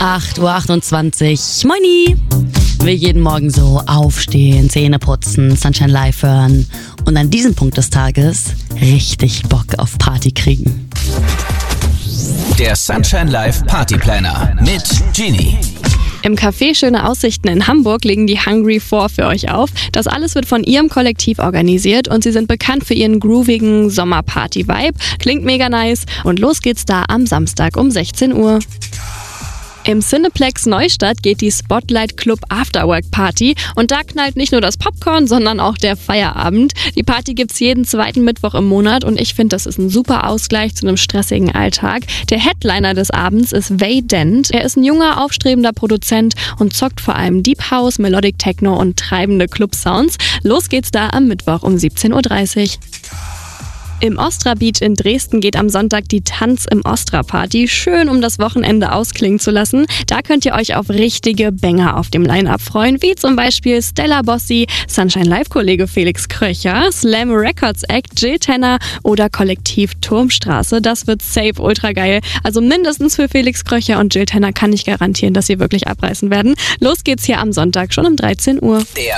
8:28 Uhr. Moini! Wie jeden Morgen so aufstehen, Zähne putzen, Sunshine Live hören und an diesem Punkt des Tages richtig Bock auf Party kriegen. Der Sunshine Live Partyplanner mit Genie. Im Café Schöne Aussichten in Hamburg legen die Hungry 4 für euch auf. Das alles wird von ihrem Kollektiv organisiert und sie sind bekannt für ihren groovigen Sommerparty-Vibe. Klingt mega nice und los geht's da am Samstag um 16 Uhr. Im Cineplex Neustadt geht die Spotlight Club Afterwork Party und da knallt nicht nur das Popcorn, sondern auch der Feierabend. Die Party gibt's jeden zweiten Mittwoch im Monat und ich finde, das ist ein super Ausgleich zu einem stressigen Alltag. Der Headliner des Abends ist Vay Dent. Er ist ein junger, aufstrebender Produzent und zockt vor allem Deep House, Melodic Techno und treibende Club-Sounds. Los geht's da am Mittwoch um 17:30 Uhr. Im Ostra Beach in Dresden geht am Sonntag die Tanz im Ostra Party, schön um das Wochenende ausklingen zu lassen. Da könnt ihr euch auf richtige Banger auf dem Line-Up freuen, wie zum Beispiel Stella Bossi, Sunshine Live-Kollege Felix Kröcher, Slam Records Act Jill Tenner oder Kollektiv Turmstraße. Das wird safe ultra geil. Also mindestens für Felix Kröcher und Jill Tenner kann ich garantieren, dass sie wirklich abreißen werden. Los geht's hier am Sonntag schon um 13 Uhr.